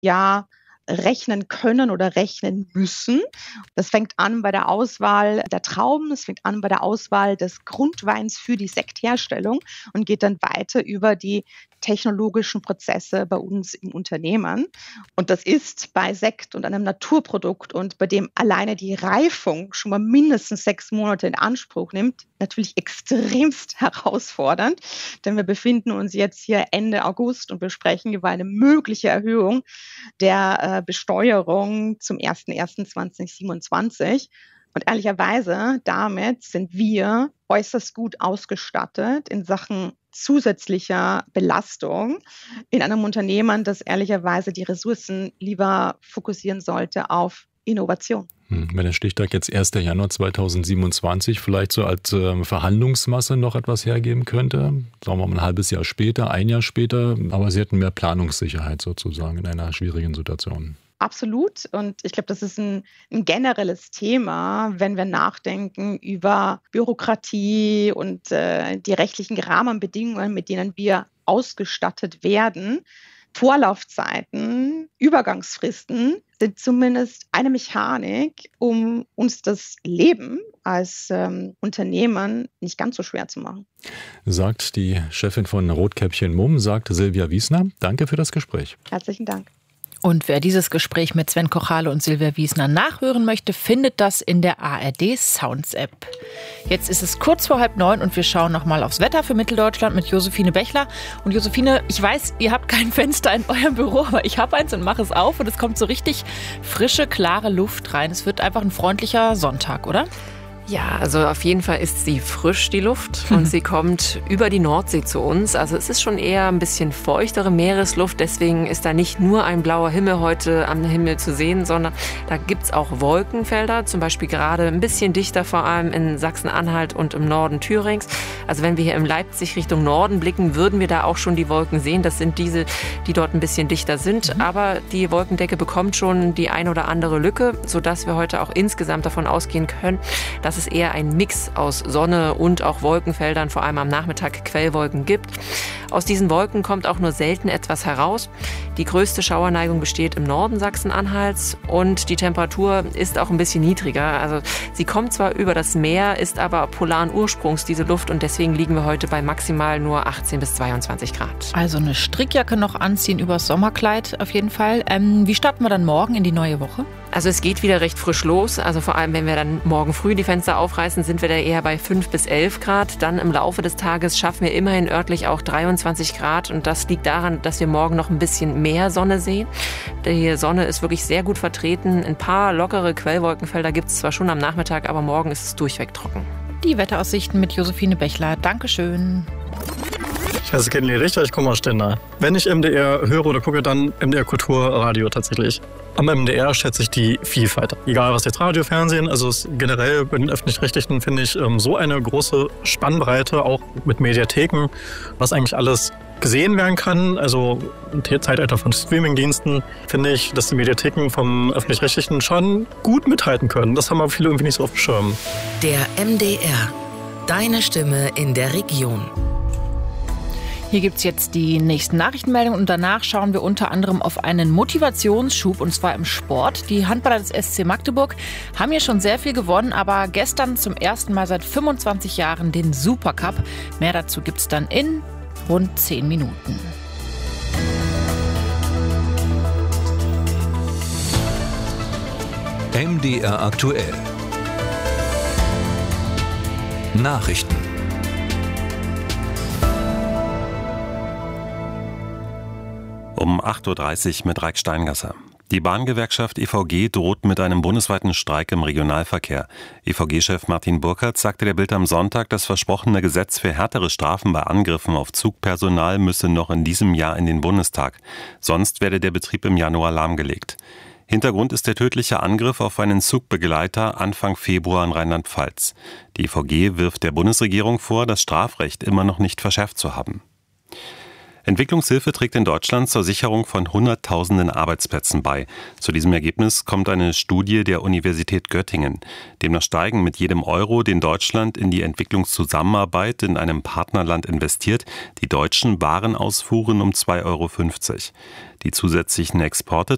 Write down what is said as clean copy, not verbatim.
Jahr rechnen können oder rechnen müssen. Das fängt an bei der Auswahl der Trauben, es fängt an bei der Auswahl des Grundweins für die Sektherstellung und geht dann weiter über die technologischen Prozesse bei uns im Unternehmen. Und das ist bei Sekt und einem Naturprodukt und bei dem alleine die Reifung schon mal mindestens 6 Monate in Anspruch nimmt, natürlich extremst herausfordernd, denn wir befinden uns jetzt hier Ende August und besprechen über eine mögliche Erhöhung der Besteuerung zum 01.01.2027. Und ehrlicherweise, damit sind wir äußerst gut ausgestattet in Sachen zusätzlicher Belastung in einem Unternehmen, das ehrlicherweise die Ressourcen lieber fokussieren sollte auf Innovation. Wenn der Stichtag jetzt 1. Januar 2027 vielleicht so als Verhandlungsmasse noch etwas hergeben könnte, sagen wir mal ein halbes Jahr später, ein Jahr später, aber Sie hätten mehr Planungssicherheit sozusagen in einer schwierigen Situation. Absolut. Und ich glaube, das ist ein generelles Thema, wenn wir nachdenken über Bürokratie und die rechtlichen Rahmenbedingungen, mit denen wir ausgestattet werden. Vorlaufzeiten, Übergangsfristen sind zumindest eine Mechanik, um uns das Leben als Unternehmen nicht ganz so schwer zu machen. Sagt die Chefin von Rotkäppchen Mumm, sagt Silvia Wiesner. Danke für das Gespräch. Herzlichen Dank. Und wer dieses Gespräch mit Sven Kochale und Silvia Wiesner nachhören möchte, findet das in der ARD Sounds App. Jetzt ist es kurz vor 8:30 und wir schauen nochmal aufs Wetter für Mitteldeutschland mit Josephine Bechler. Und Josephine, ich weiß, ihr habt kein Fenster in eurem Büro, aber ich habe eins und mache es auf und es kommt so richtig frische, klare Luft rein. Es wird einfach ein freundlicher Sonntag, oder? Ja, also auf jeden Fall ist sie frisch, die Luft, und sie kommt über die Nordsee zu uns. Also es ist schon eher ein bisschen feuchtere Meeresluft, deswegen ist da nicht nur ein blauer Himmel heute am Himmel zu sehen, sondern da gibt's auch Wolkenfelder, zum Beispiel gerade ein bisschen dichter, vor allem in Sachsen-Anhalt und im Norden Thürings. Also wenn wir hier in Leipzig Richtung Norden blicken, würden wir da auch schon die Wolken sehen. Das sind diese, die dort ein bisschen dichter sind, aber die Wolkendecke bekommt schon die ein oder andere Lücke, sodass wir heute auch insgesamt davon ausgehen können, dass es eher ein Mix aus Sonne und auch Wolkenfeldern, vor allem am Nachmittag Quellwolken gibt. Aus diesen Wolken kommt auch nur selten etwas heraus. Die größte Schauerneigung besteht im Norden Sachsen-Anhalts und die Temperatur ist auch ein bisschen niedriger. Also sie kommt zwar über das Meer, ist aber polaren Ursprungs, diese Luft, und deswegen liegen wir heute bei maximal nur 18 bis 22 Grad. Also eine Strickjacke noch anziehen übers Sommerkleid auf jeden Fall. Wie starten wir dann morgen in die neue Woche? Also es geht wieder recht frisch los. Also vor allem, wenn wir dann morgen früh die Fenster aufreißen, sind wir da eher bei 5 bis 11 Grad. Dann im Laufe des Tages schaffen wir immerhin örtlich auch 23 Grad. Und das liegt daran, dass wir morgen noch ein bisschen mehr Sonne sehen. Die Sonne ist wirklich sehr gut vertreten. Ein paar lockere Quellwolkenfelder gibt es zwar schon am Nachmittag, aber morgen ist es durchweg trocken. Die Wetteraussichten mit Josephine Bechler. Dankeschön. Ich heiße Kenny Richter, ich komme aus Stendal. Wenn ich MDR höre oder gucke, dann MDR Kulturradio tatsächlich. Am MDR schätze ich die Vielfalt. Egal was jetzt Radio, Fernsehen, also generell bei den Öffentlich-Rechtlichen finde ich so eine große Spannbreite, auch mit Mediatheken, was eigentlich alles gesehen werden kann. Also im Zeitalter von Streamingdiensten finde ich, dass die Mediatheken vom Öffentlich-Rechtlichen schon gut mithalten können. Das haben aber viele irgendwie nicht so auf dem Schirm. Der MDR. Deine Stimme in der Region. Hier gibt es jetzt die nächsten Nachrichtenmeldungen und danach schauen wir unter anderem auf einen Motivationsschub, und zwar im Sport. Die Handballer des SC Magdeburg haben hier schon sehr viel gewonnen, aber gestern zum ersten Mal seit 25 Jahren den Supercup. Mehr dazu gibt es dann in rund 10 Minuten. MDR aktuell. Nachrichten. Um 8:30 Uhr mit Raik Steingasser. Die Bahngewerkschaft EVG droht mit einem bundesweiten Streik im Regionalverkehr. EVG-Chef Martin Burkhardt sagte der Bild am Sonntag, das versprochene Gesetz für härtere Strafen bei Angriffen auf Zugpersonal müsse noch in diesem Jahr in den Bundestag. Sonst werde der Betrieb im Januar lahmgelegt. Hintergrund ist der tödliche Angriff auf einen Zugbegleiter Anfang Februar in Rheinland-Pfalz. Die EVG wirft der Bundesregierung vor, das Strafrecht immer noch nicht verschärft zu haben. Entwicklungshilfe trägt in Deutschland zur Sicherung von Hunderttausenden Arbeitsplätzen bei. Zu diesem Ergebnis kommt eine Studie der Universität Göttingen. Demnach steigen mit jedem Euro, den Deutschland in die Entwicklungszusammenarbeit in einem Partnerland investiert, die deutschen Warenausfuhren um 2,50 €. Die zusätzlichen Exporte